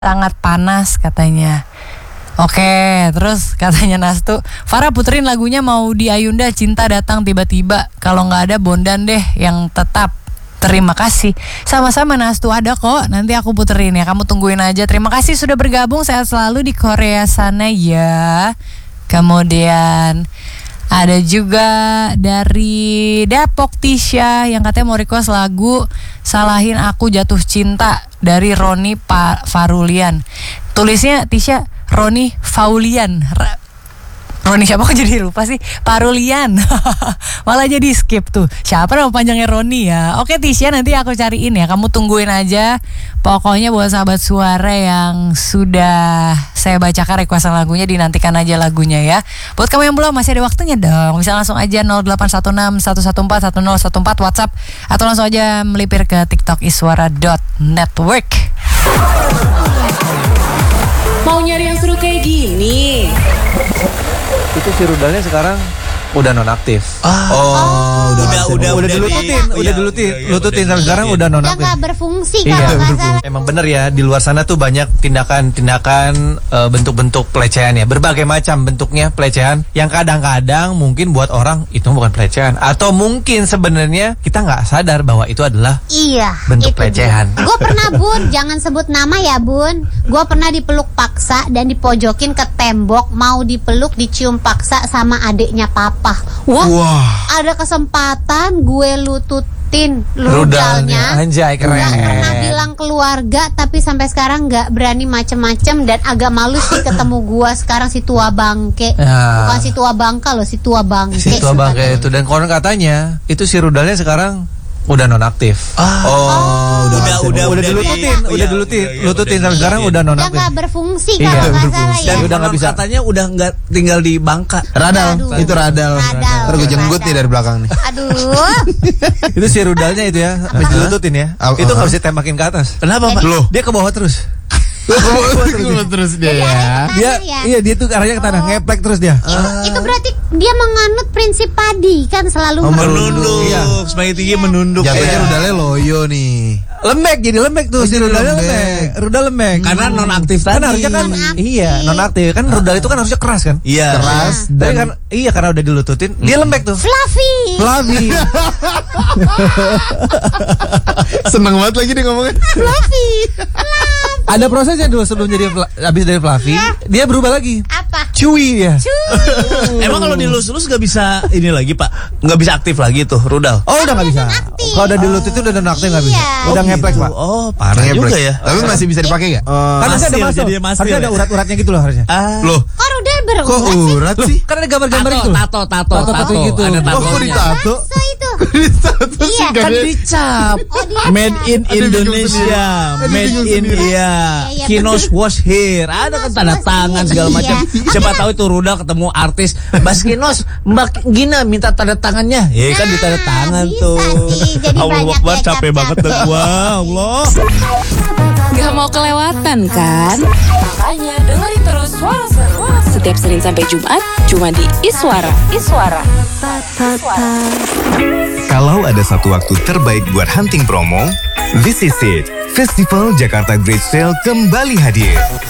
sangat panas katanya. Oke, terus katanya Nastu, Farah puterin lagunya mau di Ayunda, Cinta Datang Tiba-Tiba. Kalau nggak ada Bondan deh yang tetap. Terima kasih. Sama-sama Nastu, ada kok. Nanti aku puterin ya. Kamu tungguin aja. Terima kasih sudah bergabung. Sehat selalu di Korea sana ya. Kemudian ada juga dari Depok Tisha yang katanya mau request lagu Salahin Aku Jatuh Cinta dari Roni Farulian. Tulisnya Tisha Roni Faulian. Roni siapa kok jadi lupa sih? Parulian. Malah jadi skip tuh. Siapa nama panjangnya Roni ya? Oke Tisha, nanti aku cariin ya. Kamu tungguin aja. Pokoknya buat sahabat suara yang sudah saya bacakan requestan lagunya, dinantikan aja lagunya ya. Buat kamu yang belum, masih ada waktunya dong. Bisa langsung aja 0816 114 1014 WhatsApp, atau langsung aja melipir ke TikTok iswara.network. Mau nyari yang seru kayak gini? Itu si rudalnya sekarang udah nonaktif. Udah dilututin sampai sekarang udah nonaktif. Udah nggak berfungsi Iya, kalau nggak salah. emang bener ya, di luar sana tuh banyak tindakan-tindakan bentuk-bentuk pelecehan ya, berbagai macam bentuknya pelecehan yang kadang-kadang mungkin buat orang itu bukan pelecehan, atau mungkin sebenarnya kita nggak sadar bahwa itu adalah bentuk pelecehan. Gue pernah Bun, jangan sebut nama ya Bun. Gue pernah dipeluk paksa dan dipojokin ke tembok, mau dipeluk dicium paksa sama adiknya papa. Wah. Ada kesempatan gue lututin rudalnya. Anjay, keren. Gak pernah bilang keluarga, tapi sampai sekarang gak berani macem-macem. Dan agak malu sih ketemu gue sekarang, si tua bangke. Bukan si tua bangka loh, si tua bangke. Si tua bangke itu. Dan konon katanya itu si rudalnya sekarang udah nonaktif. Udah dilututin sampai sekarang udah Udah nonaktif. gak berfungsi kalau nggak salah ya. Dan udah nggak bisa. katanya udah nggak tinggal di Bangka. Radal, Aduh. itu radal. Ntar gue jenggut nih dari belakang nih. Aduh. Itu si rudalnya itu ya, habis dilututin ya. Itu nggak bisa tembakin ke atas. Kenapa Pak? Loh, Dia ke bawah terus. terus dia ya. Dia tuh arahnya ke tanah, ngeplek terus dia. Itu berarti dia menganut prinsip padi kan, selalu Menunduk. Iya. Semakin tinggi menunduk. Jatuhnya rudalnya loyo nih. Lembek, jadi lembek tuh si jadi rudalnya lembek. lembek. Rudal lembek. Karena nonaktif Kan tadi. harusnya kan Nonaktif. iya, nonaktif. Kan rudal itu kan harusnya keras kan? Iya. Keras Tapi dan kan karena udah dilututin, dia lembek tuh. fluffy. Flavi. seneng banget lagi nih ngomongnya. Fluffy. Ada prosesnya dulu sebelum jadi habis dari Flavi, dia berubah lagi. Apa? Chewy ya. Emang kalau dilus-lus nggak bisa ini lagi Pak? Nggak bisa aktif lagi tuh rudal. Oh, udah nggak bisa. nonaktif. Kalau udah dilututin udah nonaktif nggak bisa. Iya. Udah ngeplek, Pak. Oh parah Ngeplek. juga ya. Tapi masih bisa dipakai gak? Kan harusnya ada Masil, masuk. jadi masil Harusnya ada ya? urat-uratnya gitu loh harusnya. Loh, Kok rudal kok berurat sih? urat sih? Kan ada gambar-gambar itu. Tato Tato gitu. Ada Oh, kok tatonya. ditato? So itu. Ditato sih Iya. gak Kan ada. dicap. Oh, dia Made in Ada bingung Indonesia, sendiri. made Ada bingung in sendiri. India. Iya, Kinos was here. Ada kan tanda was tangan here. segala Iya. macam. Siapa tahu itu rudal ketemu artis. Mas Kinos, Mbak Gina minta tanda tangannya. Ya kan ditanda tangan bisa tuh. sih, jadi Allah banyak Akbar, ya, capek Kak. banget dah gua. Allah. Gak mau kelewatan kan? Makanya dengerin terus Suara Seru setiap Senin sampai Jumat cuma di Iswara. Kalau ada satu waktu terbaik buat hunting promo, this is it. Festival Jakarta Great Sale kembali hadir.